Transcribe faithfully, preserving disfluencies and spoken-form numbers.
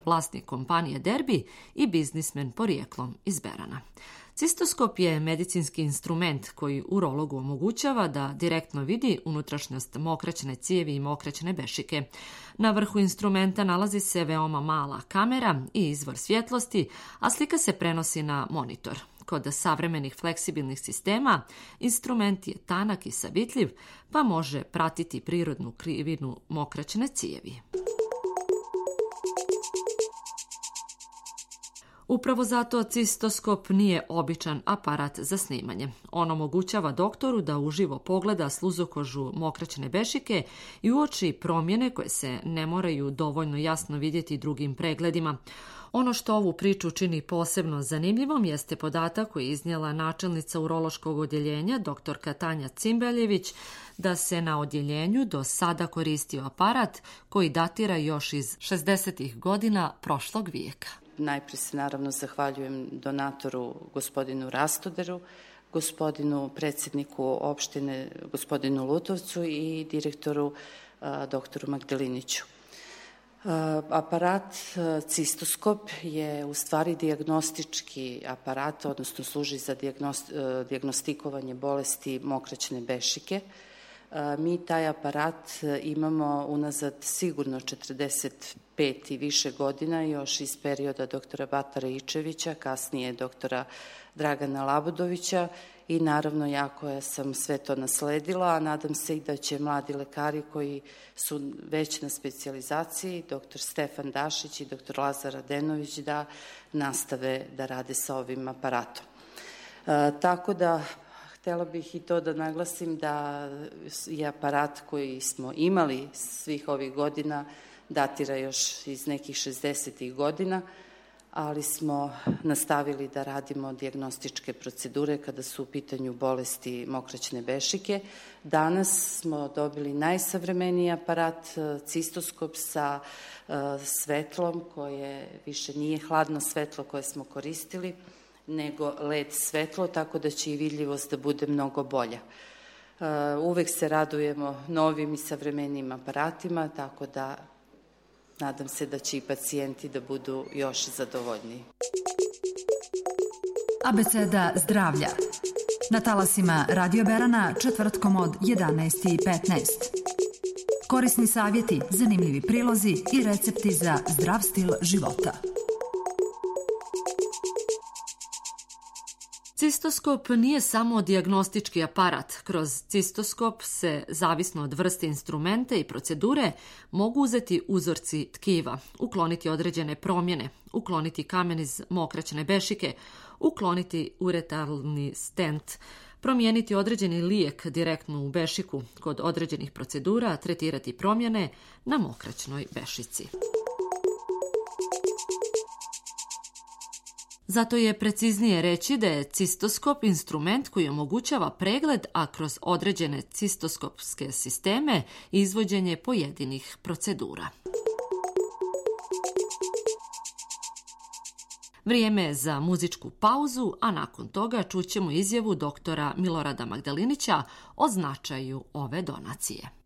vlasnik kompanije Derbi i biznismen porijeklom iz Berana. Cistoskop je medicinski instrument koji urologu omogućava da direktno vidi unutrašnjost mokraćne cijevi i mokraćne bešike. Na vrhu instrumenta nalazi se veoma mala kamera i izvor svjetlosti, a slika se prenosi na monitor. Kod savremenih fleksibilnih sistema instrument je tanak i savitljiv, pa može pratiti prirodnu krivinu mokraćne cijevi. Upravo zato cistoskop nije običan aparat za snimanje. On omogućava doktoru da uživo pogleda sluzokožu mokraćne bešike i uoči promjene koje se ne moraju dovoljno jasno vidjeti drugim pregledima. Ono što ovu priču čini posebno zanimljivom jeste podatak koji je iznijela načelnica urološkog odjeljenja doktorka Tanja Cimbeljević, da se na odjeljenju do sada koristio aparat koji datira još iz šezdesetih godina prošlog vijeka. Najprije se naravno zahvaljujem donatoru gospodinu Rastoderu, gospodinu predsjedniku opštine gospodinu Lutovcu i direktoru a, doktoru Magdaliniću. A, aparat a, cistoskop je u stvari dijagnostički aparat, odnosno služi za dijagnost, a, dijagnostikovanje bolesti mokraćne bešike. A, mi taj aparat imamo unazad sigurno četrdeset pet i više godina, još iz perioda doktora Batara Ičevića, kasnije doktora Dragana Labudovića i naravno ja koja sam sve to nasledila, a nadam se i da će mladi lekari koji su već na specijalizaciji, doktor Stefan Dašić i doktor Lazar Radenović, da nastave da rade sa ovim aparatom. E, tako da htjela bih i to da naglasim da je aparat koji smo imali svih ovih godina datira još iz nekih šezdesetih godina, ali smo nastavili da radimo dijagnostičke procedure kada su u pitanju bolesti mokraćne bešike. Danas smo dobili najsavremeniji aparat, cistoskop sa uh, svetlom koje više nije hladno svetlo koje smo koristili, nego led svetlo, tako da će i vidljivost da bude mnogo bolja. Uh, uvek se radujemo novim i savremenim aparatima, tako da nadam se da će i pacijenti da budu još zadovoljniji. Abeceda zdravlja. Na talasima Radio Berana četvrtkom od jedanaest i petnaest. Korisni savjeti, zanimljivi prilozi i recepti za zdrav stil života. Cistoskop nije samo dijagnostički aparat. Kroz cistoskop se, zavisno od vrste instrumenta i procedure, mogu uzeti uzorci tkiva, ukloniti određene promjene, ukloniti kamen iz mokraćne bešike, ukloniti uretarni stent, promijeniti određeni lijek direktno u bešiku, kod određenih procedura tretirati promjene na mokraćnoj bešici. Zato je preciznije reći da je cistoskop instrument koji omogućava pregled, a kroz određene cistoskopske sisteme izvođenje pojedinih procedura. Vrijeme je za muzičku pauzu, a nakon toga čućemo izjavu doktora Milorada Magdalinića o značaju ove donacije.